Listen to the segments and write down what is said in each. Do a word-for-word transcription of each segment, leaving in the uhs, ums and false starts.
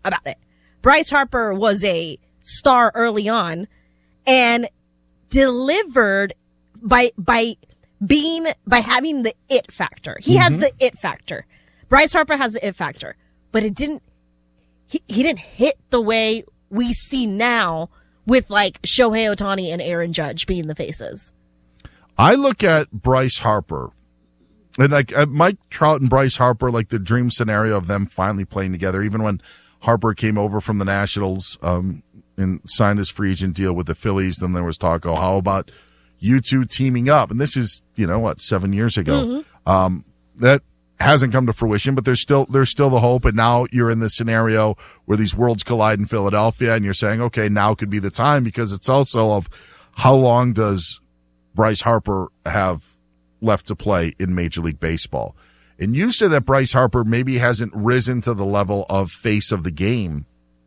about it. Bryce Harper was a star early on and delivered by by being by having the it factor. He mm-hmm. has the it factor. Bryce Harper has the it factor, but it didn't. He he didn't hit the way we see now with like Shohei Ohtani and Aaron Judge being the faces. I look at Bryce Harper, and like uh, Mike Trout and Bryce Harper, like the dream scenario of them finally playing together. Even when Harper came over from the Nationals um, and signed his free agent deal with the Phillies, then there was talk, oh, how about you two teaming up? And this is, you know, what, seven years ago. Mm-hmm. Um, that hasn't come to fruition, but there's still there's still the hope. And now you're in this scenario where these worlds collide in Philadelphia, and you're saying, okay, now could be the time, because it's also of how long does Bryce Harper have left to play in Major League Baseball. And you say that Bryce Harper maybe hasn't risen to the level of face of the game.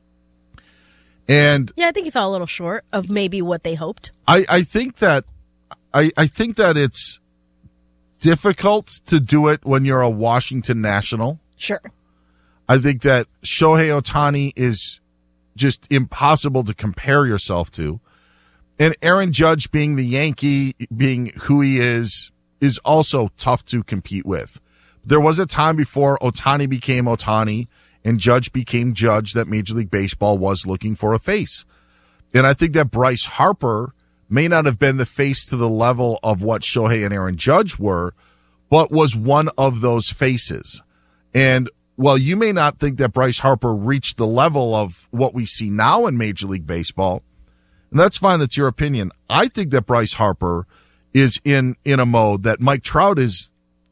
And yeah, I think he fell a little short of maybe what they hoped. I, I think that I, I think that it's difficult to do it when you're a Washington National. Sure. I think that Shohei Ohtani is just impossible to compare yourself to. And Aaron Judge, being the Yankee, being who he is, is also tough to compete with. There was a time before Ohtani became Ohtani and Judge became Judge that Major League Baseball was looking for a face. And I think that Bryce Harper may not have been the face to the level of what Shohei and Aaron Judge were, but was one of those faces. And while you may not think that Bryce Harper reached the level of what we see now in Major League Baseball, and that's fine, that's your opinion, I think that Bryce Harper is in, in a mode that Mike Trout is,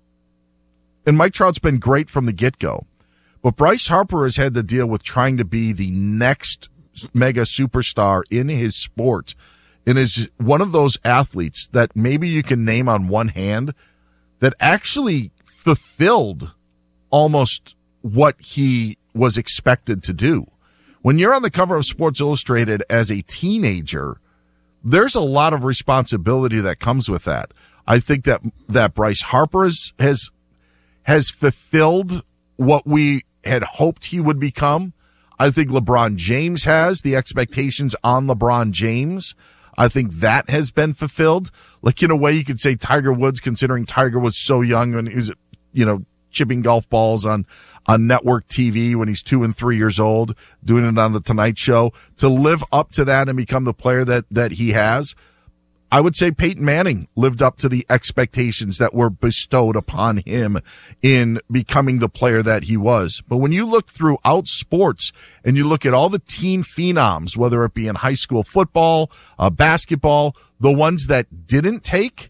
and Mike Trout's been great from the get-go. But Bryce Harper has had to deal with trying to be the next mega superstar in his sport, and is one of those athletes that maybe you can name on one hand that actually fulfilled almost what he was expected to do. When you're on the cover of Sports Illustrated as a teenager, there's a lot of responsibility that comes with that. I think that that Bryce Harper is, has has fulfilled what we had hoped he would become. I think LeBron James has. The expectations on LeBron James, I think that has been fulfilled. Like, in a way, you could say Tiger Woods, considering Tiger was so young when he was, you know, chipping golf balls on, on network T V when he's two and three years old, doing it on the Tonight Show, to live up to that and become the player that, that he has. I would say Peyton Manning lived up to the expectations that were bestowed upon him in becoming the player that he was. But when you look throughout sports and you look at all the teen phenoms, whether it be in high school football, uh, basketball, the ones that didn't take,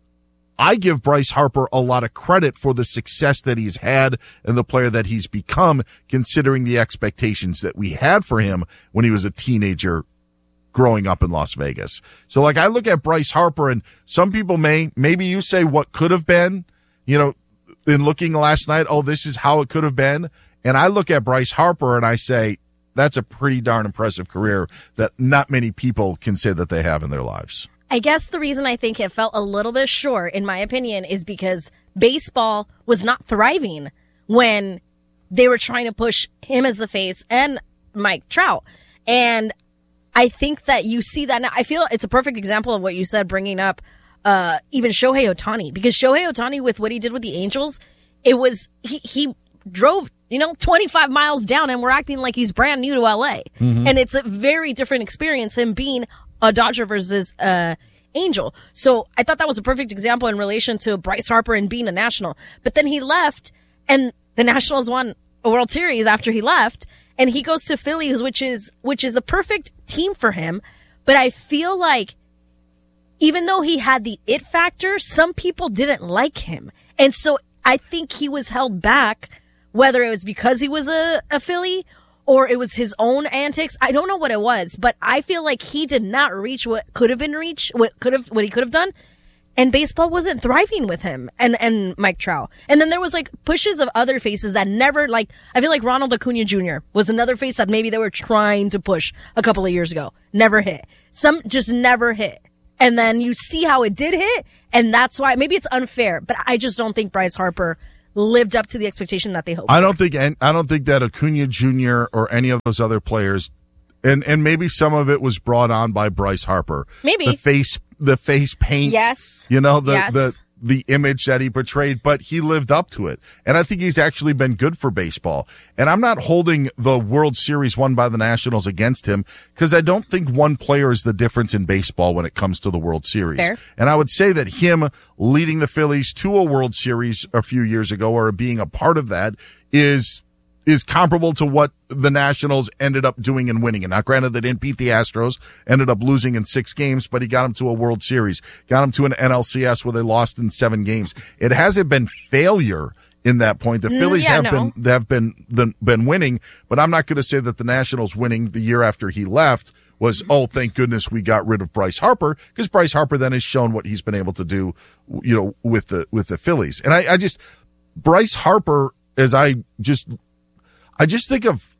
I give Bryce Harper a lot of credit for the success that he's had and the player that he's become, considering the expectations that we had for him when he was a teenager growing up in Las Vegas. So, like, I look at Bryce Harper, and some people may, maybe you say what could have been, you know, in looking last night, oh, this is how it could have been. And I look at Bryce Harper and I say, that's a pretty darn impressive career that not many people can say that they have in their lives. I guess the reason I think it felt a little bit short, in my opinion, is because baseball was not thriving when they were trying to push him as the face and Mike Trout. And I think that you see that now. I feel it's a perfect example of what you said, bringing up uh even Shohei Ohtani, because Shohei Ohtani, with what he did with the Angels, it was he he drove, you know, twenty-five miles down, and we're acting like he's brand new to L A. Mm-hmm. And it's a very different experience, him being a Dodger versus uh Angel. So I thought that was a perfect example in relation to Bryce Harper and being a National. But then he left, and the Nationals won a World Series after he left. And he goes to Phillies, which is which is a perfect team for him. But I feel like even though he had the it factor, some people didn't like him. And so I think he was held back, whether it was because he was a, a Philly or it was his own antics. I don't know what it was, but I feel like he did not reach what could have been reached, what could have what he could have done. And baseball wasn't thriving with him and, and Mike Trout. And then there was like pushes of other faces that never, like, I feel like Ronald Acuna Junior was another face that maybe they were trying to push a couple of years ago. Never hit. Some just never hit. And then you see how it did hit. And that's why, maybe it's unfair, but I just don't think Bryce Harper lived up to the expectation that they hoped I for. don't think I don't think that Acuna Junior or any of those other players, and and maybe some of it was brought on by Bryce Harper. Maybe the face the face paint. Yes, you know the yes. the. the image that he portrayed, but he lived up to it. And I think he's actually been good for baseball. And I'm not holding the World Series won by the Nationals against him, because I don't think one player is the difference in baseball when it comes to the World Series. Fair. And I would say that him leading the Phillies to a World Series a few years ago, or being a part of that, is is comparable to what the Nationals ended up doing and winning. And now, granted, they didn't beat the Astros, ended up losing in six games, but he got them to a World Series, got them to an N L C S where they lost in seven games. It hasn't been failure in that point. The Phillies yeah, have no. been have been been, been winning, but I'm not going to say that the Nationals winning the year after he left was, oh, thank goodness we got rid of Bryce Harper, because Bryce Harper then has shown what he's been able to do, you know, with the with the Phillies. And I, I just Bryce Harper, as I just I just think of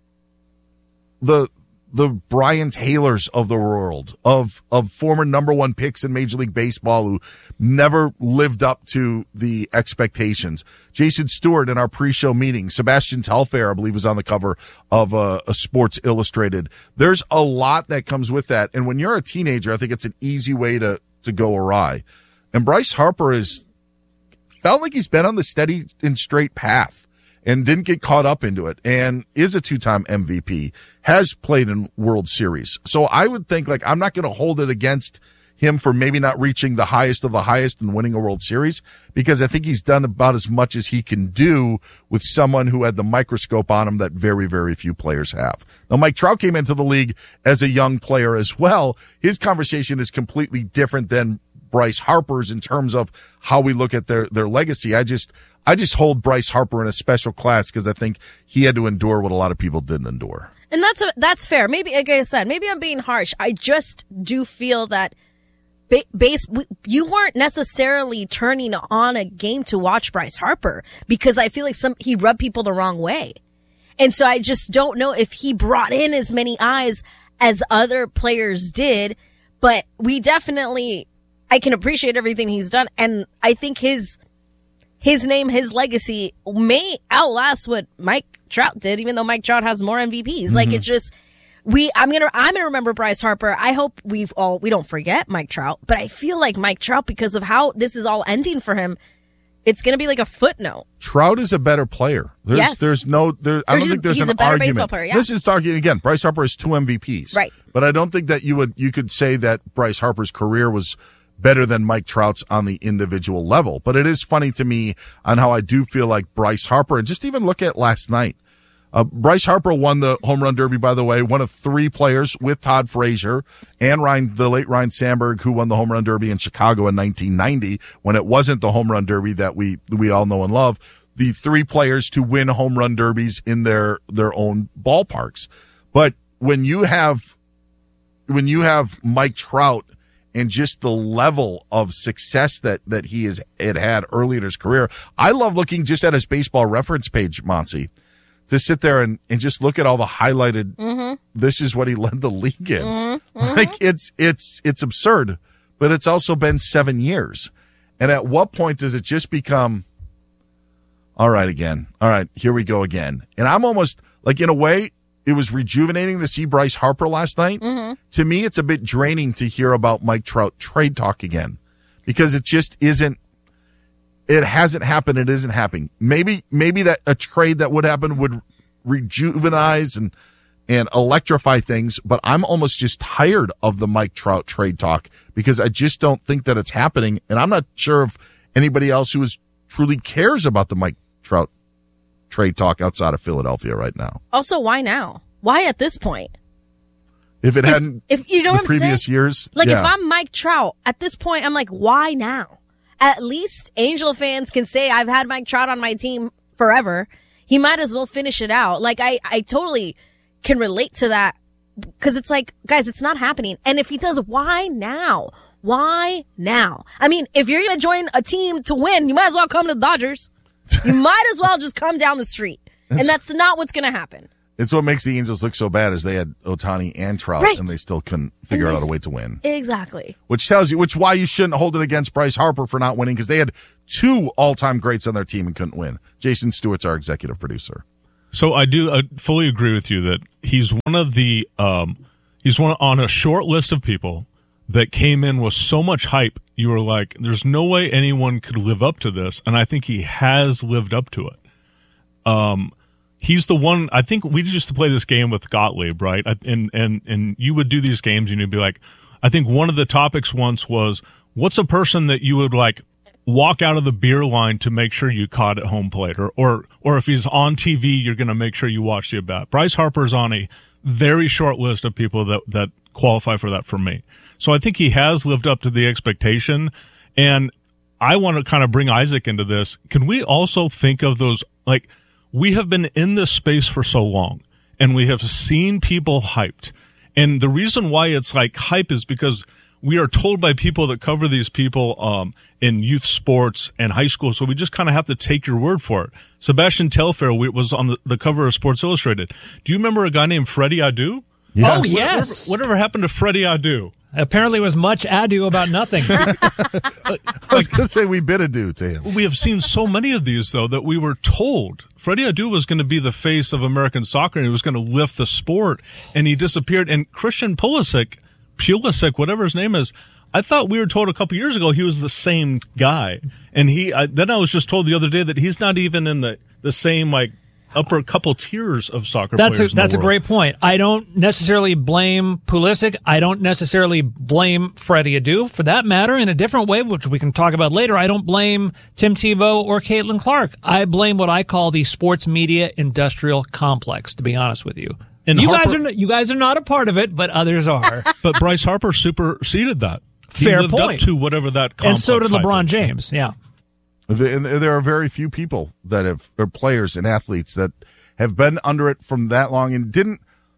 the the Brian Taylors of the world, of of former number one picks in Major League Baseball who never lived up to the expectations. Jason Stewart in our pre-show meeting, Sebastian Telfair, I believe, was on the cover of uh, a Sports Illustrated. There's a lot that comes with that, and when you're a teenager, I think it's an easy way to to go awry. And Bryce Harper is felt like he's been on the steady and straight path, and didn't get caught up into it, and is a two-time M V P, has played in World Series. So I would think, like, I'm not going to hold it against him for maybe not reaching the highest of the highest and winning a World Series, because I think he's done about as much as he can do with someone who had the microscope on him that very, very few players have. Now, Mike Trout came into the league as a young player as well. His conversation is completely different than Bryce Harper's in terms of how we look at their, their legacy. I just, I just hold Bryce Harper in a special class because I think he had to endure what a lot of people didn't endure. And that's, a, that's fair. Maybe, like I said, maybe I'm being harsh. I just do feel that ba- base, you weren't necessarily turning on a game to watch Bryce Harper, because I feel like some, he rubbed people the wrong way. And so I just don't know if he brought in as many eyes as other players did, but we definitely, I can appreciate everything he's done. And I think his, his name, his legacy may outlast what Mike Trout did, even though Mike Trout has more M V Ps. Mm-hmm. Like, it's just, we, I'm going to, I'm going to remember Bryce Harper. I hope we've all, we don't forget Mike Trout, but I feel like Mike Trout, because of how this is all ending for him, it's going to be like a footnote. Trout is a better player. There's, yes. there's no, there, I don't There's- think there's he's an a better argument. baseball player, yeah. This is talking again. Bryce Harper has two M V Ps, Right. But I don't think that you would, you could say that Bryce Harper's career was better than Mike Trout's on the individual level. But it is funny to me on how I do feel like Bryce Harper, and just even look at last night. Uh, Bryce Harper won the home run derby, by the way, one of three players with Todd Frazier and Ryan, the late Ryan Sandberg, who won the home run derby in Chicago in nineteen ninety, when it wasn't the home run derby that we, we all know and love. The three players to win home run derbies in their, their own ballparks. But when you have, when you have Mike Trout and just the level of success that, that he has had, had early in his career, I love looking just at his baseball reference page, Monty, to sit there and, and just look at all the highlighted, mm-hmm. this is what he led the league in. Mm-hmm. Mm-hmm. Like, it's, it's, it's absurd, but it's also been seven years. And at what point does it just become, all right, again, all right, here we go again. And I'm almost, like, in a way, it was rejuvenating to see Bryce Harper last night. Mm-hmm. To me, it's a bit draining to hear about Mike Trout trade talk again, because it just isn't, it hasn't happened. It isn't happening. Maybe, maybe that a trade that would happen would rejuvenize and, and electrify things, but I'm almost just tired of the Mike Trout trade talk, because I just don't think that it's happening. And I'm not sure if anybody else who is truly cares about the Mike Trout trade talk outside of Philadelphia right now. Also, why now? Why at this point? If it if, hadn't, if you know the what I'm previous saying? years, like, yeah. if I'm Mike Trout at this point, I'm like, why now? At least Angel fans can say I've had Mike Trout on my team forever. He might as well finish it out. Like, I, I totally can relate to that, because it's like, guys, it's not happening. And if he does, why now? Why now? I mean, if you're going to join a team to win, you might as well come to the Dodgers. You might as well just come down the street. And that's not what's going to happen. It's what makes the Angels look so bad is they had Ohtani and Trout, Right. and they still couldn't figure And out they a way to win. Exactly. Which tells you, which why you shouldn't hold it against Bryce Harper for not winning, because they had two all-time greats on their team and couldn't win. Jason Stewart's our executive producer. So I do uh, fully agree with you that he's one of the um, he's one on a short list of people that came in with so much hype. You were like, "There's no way anyone could live up to this," and I think he has lived up to it. Um, he's the one. I think we used to play this game with Gottlieb, right? And and and you would do these games, and you'd be like, I think one of the topics once was, "What's a person that you would like?" walk out of the beer line to make sure you caught at home plate, or or or if he's on T V, you're going to make sure you watch the at bat. Bryce Harper's on a very short list of people that that qualify for that for me. So I think he has lived up to the expectation, and I want to kind of bring Isaac into this. Can we also think of those, like, we have been in this space for so long, and we have seen people hyped, and the reason why it's like hype is because we are told by people that cover these people um, in youth sports and high school, so we just kind of have to take your word for it. Sebastian Telfair was on the, the cover of Sports Illustrated. Do you remember a guy named Freddie Adu? Yes. Oh, yes. Whatever, whatever happened to Freddie Adu? Apparently it was much ado about nothing. I was going to say we bid ado to him. We have seen so many of these, though, that we were told Freddie Adu was going to be the face of American soccer, and he was going to lift the sport, and he disappeared. And Christian Pulisic, Pulisic, whatever his name is, I thought we were told a couple years ago he was the same guy. And he, I, then I was just told the other day that he's not even in the, the same, like, upper couple tiers of soccer that's players a, That's in a the world. great point. I don't necessarily blame Pulisic. I don't necessarily blame Freddie Adu. For that matter, in a different way, which we can talk about later, I don't blame Tim Tebow or Caitlin Clark. I blame what I call the sports media industrial complex, to be honest with you. And you Harper, guys are not, you guys are not a part of it, but others are. But Bryce Harper superseded that. He Fair lived point. up to whatever that complex. And so did LeBron is. James. Yeah. And there are very few people that have, or players and athletes that have been under it from that long and didn't.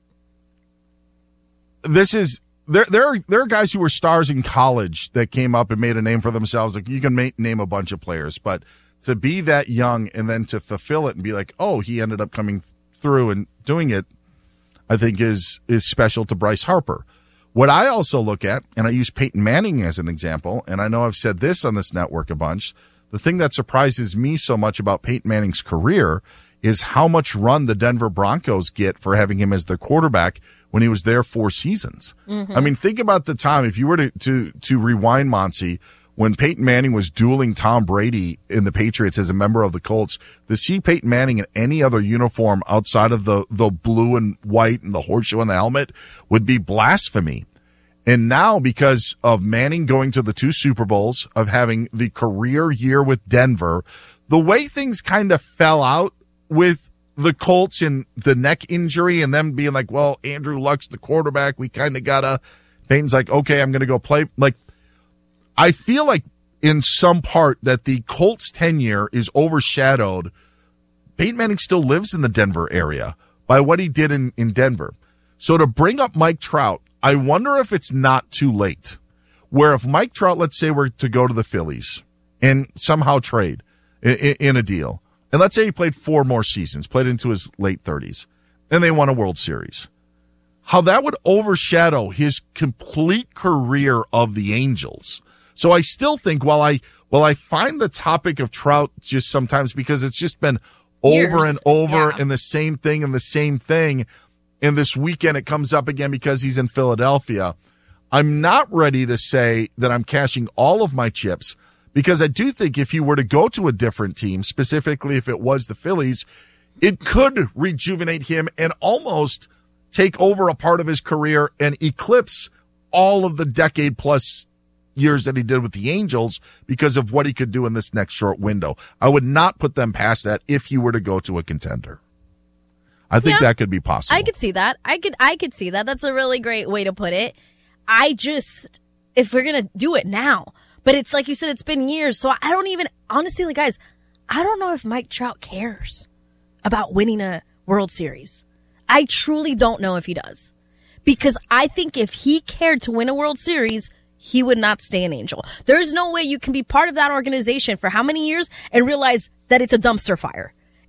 This is there. There are there are guys who were stars in college that came up and made a name for themselves. Like you can make, name a bunch of players, but to be that young and then to fulfill it and be like, oh, he ended up coming through and doing it, I think is is special to Bryce Harper. What I also look at, and I use Peyton Manning as an example, and I know I've said this on this network a bunch, the thing that surprises me so much about Peyton Manning's career is how much run the Denver Broncos get for having him as their quarterback when he was there four seasons. Mm-hmm. I mean, think about the time, if you were to, to, to rewind, Monty, when Peyton Manning was dueling Tom Brady in the Patriots as a member of the Colts, to see Peyton Manning in any other uniform outside of the, the blue and white and the horseshoe and the helmet would be blasphemy. And now, because of Manning going to the two Super Bowls, of having the career year with Denver, the way things kind of fell out with the Colts and the neck injury and them being like, well, Andrew Luck's the quarterback, we kind of gotta, Peyton's like, okay, I'm going to go play. Like, I feel like in some part that the Colts tenure is overshadowed. Peyton Manning still lives in the Denver area by what he did in, in Denver. So to bring up Mike Trout, I wonder if it's not too late, where if Mike Trout, let's say, were to go to the Phillies and somehow trade in, in a deal, and let's say he played four more seasons, played into his late thirties, and they won a World Series, how that would overshadow his complete career of the Angels. So I still think while I while I find the topic of Trout just sometimes because it's just been over Years. and over yeah. and the same thing and the same thing, and this weekend it comes up again because he's in Philadelphia, I'm not ready to say that I'm cashing all of my chips, because I do think if he were to go to a different team, specifically if it was the Phillies, it could rejuvenate him and almost take over a part of his career and eclipse all of the decade plus years that he did with the Angels because of what he could do in this next short window. I would not put them past that if he were to go to a contender. I think yeah, that could be possible. I could see that. I could I could see that. That's a really great way to put it. I just, if we're going to do it now, but it's like you said, it's been years. So I don't even, honestly, like guys, I don't know if Mike Trout cares about winning a World Series. I truly don't know if he does. Because I think if he cared to win a World Series, he would not stay an Angel. There's no way you can be part of that organization for how many years and realize that it's a dumpster fire.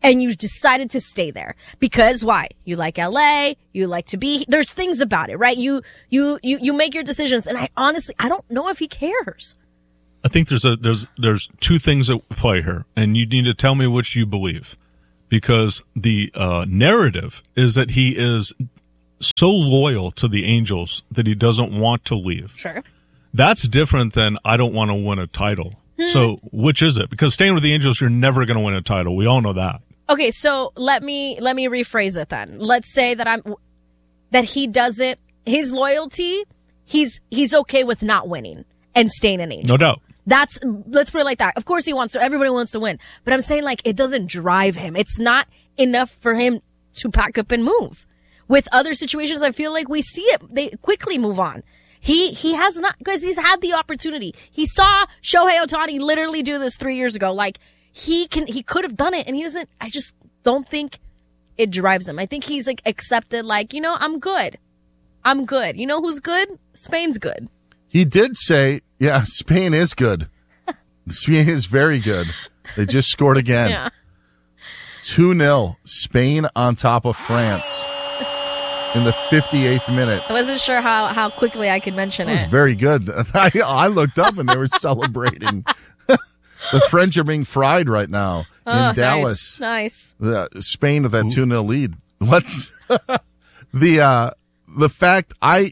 and you decided to stay there because why? You like L A, you like to be, there's things about it, right? You, you, you, you make your decisions. And I honestly, I don't know if he cares. I think there's a, there's, there's two things at play here, and you need to tell me which you believe, because the uh, narrative is that he is so loyal to the Angels that he doesn't want to leave. Sure. That's different than I don't want to win a title. Hmm. So which is it? Because staying with the Angels, you're never going to win a title. We all know that. Okay, so let me let me rephrase it then. Let's say that I'm that he doesn't his loyalty, he's he's okay with not winning and staying an Angel. No doubt. That's let's put it like that. Of course he wants to, everybody wants to win. But I'm saying like it doesn't drive him. It's not enough for him to pack up and move. With other situations, I feel like we see it. They quickly move on. He he has not, because he's had the opportunity. He saw Shohei Ohtani literally do this three years ago. Like, he can he could have done it, and he doesn't. I just don't think it drives him. I think he's like accepted, like, you know, I'm good. I'm good. You know who's good? Spain's good. He did say, yeah, Spain is good. Spain is very good. They just scored again. Yeah. two nil, Spain on top of France. In the fifty-eighth minute. I wasn't sure how, how quickly I could mention it. It was it. very good. I, I looked up and they were celebrating. The French are being fried right now oh, in Dallas. Nice. nice. The, Spain with that two nil lead. What's the uh, the fact I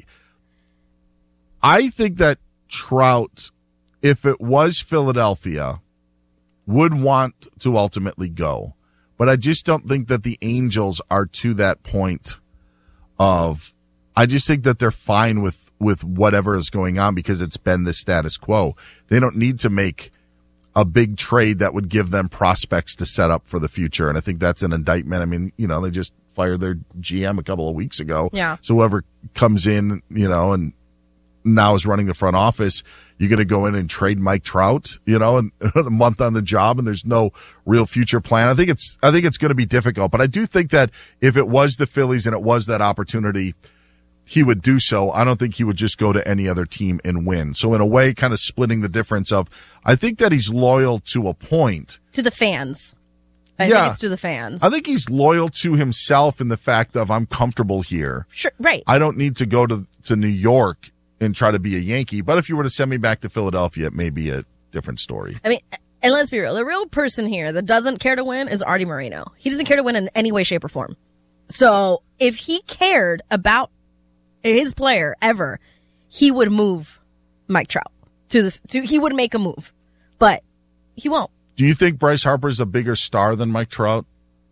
I think that Trout, if it was Philadelphia, would want to ultimately go. But I just don't think that the Angels are to that point. Of, I just think that they're fine with, with whatever is going on because it's been the status quo. They don't need to make a big trade that would give them prospects to set up for the future. And I think that's an indictment. I mean, you know, they just fired their G M a couple of weeks ago. Yeah. So whoever comes in, you know, and now is running the front office, you're going to go in and trade Mike Trout, you know, and a month on the job, and there's no real future plan. I think it's, I think it's going to be difficult, but I do think that if it was the Phillies and it was that opportunity, he would do so. I don't think he would just go to any other team and win. So in a way, kind of splitting the difference of, I think that he's loyal to a point. To the fans. I yeah. think it's to the fans. I think he's loyal to himself in the fact of, I'm comfortable here. Sure, right. I don't need to go to, to New York and try to be a Yankee. But if you were to send me back to Philadelphia, it may be a different story. I mean, and let's be real. The real person here that doesn't care to win is Artie Moreno. He doesn't care to win in any way, shape, or form. So if he cared about his player ever, he would move Mike Trout to the, to, he would make a move, but he won't. Do you think Bryce Harper's a bigger star than Mike Trout?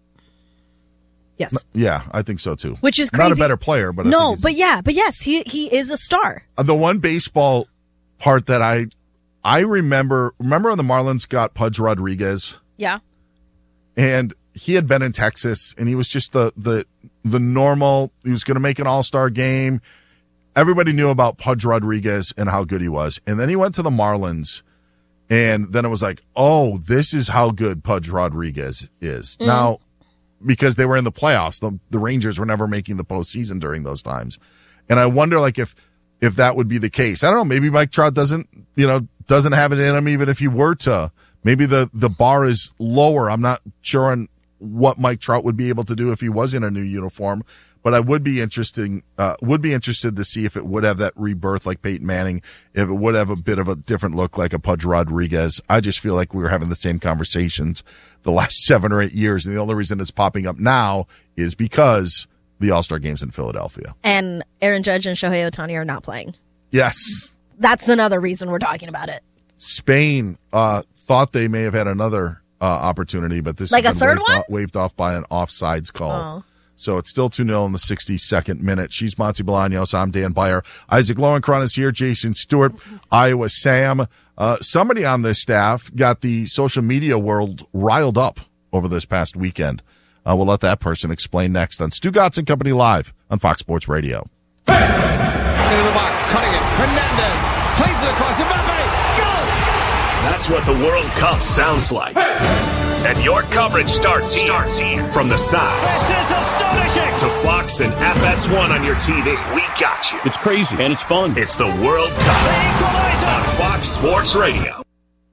Yes. Yeah, I think so too. Which is crazy. Not a better player, but I no, think he's but yeah, but yes, he he is a star. The one baseball part that I I remember remember when the Marlins got Pudge Rodriguez? Yeah. And he had been in Texas, and he was just the the the normal. He was going to make an All-Star game. Everybody knew about Pudge Rodriguez and how good he was, and then he went to the Marlins, and then it was like, oh, this is how good Pudge Rodriguez is mm. now. Because they were in the playoffs. The, the Rangers were never making the postseason during those times. And I wonder, like, if, if that would be the case. I don't know. Maybe Mike Trout doesn't, you know, doesn't have it in him, even if he were to. Maybe the, the bar is lower. I'm not sure on what Mike Trout would be able to do if he was in a new uniform, but I would be interesting, uh, would be interested to see if it would have that rebirth like Peyton Manning, if it would have a bit of a different look like a Pudge Rodriguez. I just feel like we were having the same conversations the last seven or eight years. And the only reason it's popping up now is because the All-Star game's in Philadelphia. And Aaron Judge and Shohei Ohtani are not playing. Yes. That's another reason we're talking about it. Spain, uh, thought they may have had another, uh, opportunity, but this like has a been third waved one? off, waved off by an offsides call. Oh. So it's still two nil in the sixty-second minute. She's Monty Bolaños. I'm Dan Beyer. Isaac Lowenkron is here. Jason Stewart, Iowa Sam. Uh, somebody on this staff got the social media world riled up over this past weekend. Uh, we'll let that person explain next on Stu Gatz and Company Live on Fox Sports Radio. Hey! Into the box, cutting it. Hernandez plays it across. Mbappe, go! That's what the World Cup sounds like. Hey! And your coverage starts here. starts here. From the sides. This is astonishing. To Fox and F S one on your T V. We got you. It's crazy and it's fun. It's the World Cup on Fox Sports Radio.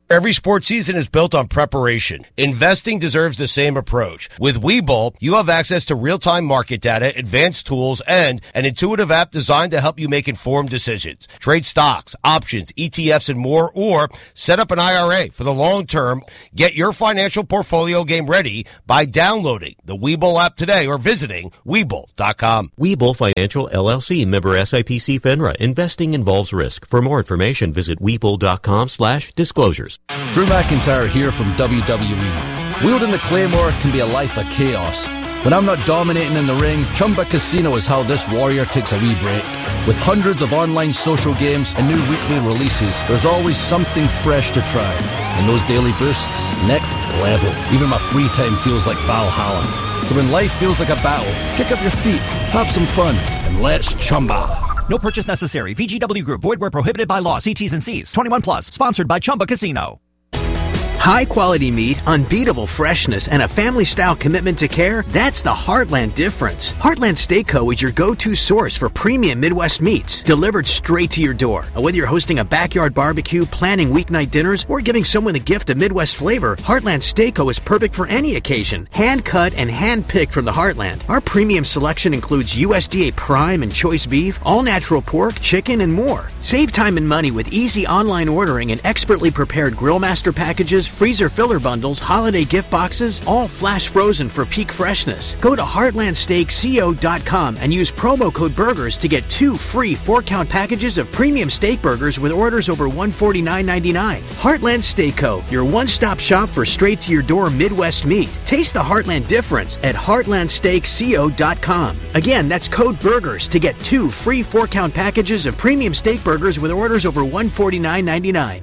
Every sports season is built on preparation. Investing deserves the same approach. With Webull, you have access to real-time market data, advanced tools, and an intuitive app designed to help you make informed decisions. Trade stocks, options, E T Fs, and more, or set up an I R A for the long term. Get your financial portfolio game ready by downloading the Webull app today or visiting Webull dot com. Webull Financial, L L C, member S I P C FINRA. Investing involves risk. For more information, visit Webull dot com slash disclosures. Drew McIntyre here from W W E. Wielding the Claymore can be a life of chaos. When I'm not dominating in the ring, Chumba Casino is how this warrior takes a wee break. With hundreds of online social games and new weekly releases, there's always something fresh to try. And those daily boosts, next level. Even my free time feels like Valhalla. So when life feels like a battle, kick up your feet, have some fun, and let's Chumba. No purchase necessary. V G W Group. Void where prohibited by law. See T's and C's. twenty-one plus. Sponsored by Chumba Casino. High-quality meat, unbeatable freshness, and a family-style commitment to care, that's the Heartland difference. Heartland Steak Co. is your go-to source for premium Midwest meats, delivered straight to your door. Whether you're hosting a backyard barbecue, planning weeknight dinners, or giving someone the gift of Midwest flavor, Heartland Steak Co. is perfect for any occasion. Hand-cut and hand-picked from the Heartland. Our premium selection includes U S D A Prime and Choice Beef, all-natural pork, chicken, and more. Save time and money with easy online ordering and expertly prepared Grillmaster packages, freezer filler bundles, holiday gift boxes, all flash frozen for peak freshness. Go to heartland steak co dot com and use promo code BURGERS to get two free four-count packages of premium steak burgers with orders over one hundred forty-nine ninety-nine. Heartland Steak Co., your one-stop shop for straight-to-your-door Midwest meat. Taste the Heartland difference at heartland steak co dot com. Again, that's code BURGERS to get two free four-count packages of premium steak burgers with orders over one hundred forty-nine ninety-nine.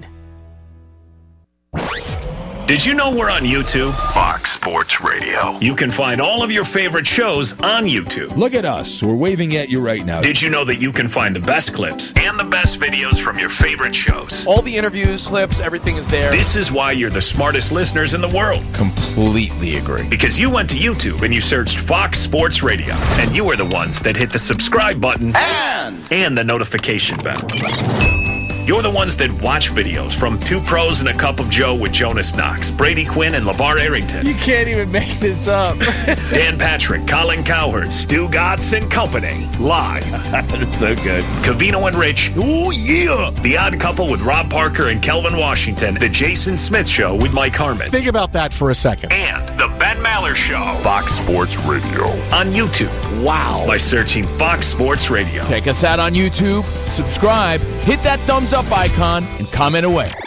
Did you know we're on YouTube? Fox Sports Radio. You can find all of your favorite shows on YouTube. Look at us. We're waving at you right now. Did you know that you can find the best clips and the best videos from your favorite shows? All the interviews, clips, everything is there. This is why you're the smartest listeners in the world. Completely agree. Because you went to YouTube and you searched Fox Sports Radio. And you were the ones that hit the subscribe button and, and the notification bell. You're the ones that watch videos from Two Pros and a Cup of Joe with Jonas Knox, Brady Quinn, and LeVar Arrington. You can't even make this up. Dan Patrick, Colin Cowherd, Stu Gatz and Company. Live. That's so good. Covino and Rich. Oh, yeah. The Odd Couple with Rob Parker and Kelvin Washington. The Jason Smith Show with Mike Harmon. Think about that for a second. And The Ben Maller Show. Fox Sports Radio. On YouTube. Wow. By searching Fox Sports Radio. Check us out on YouTube. Subscribe. Hit that thumbs up icon and comment away.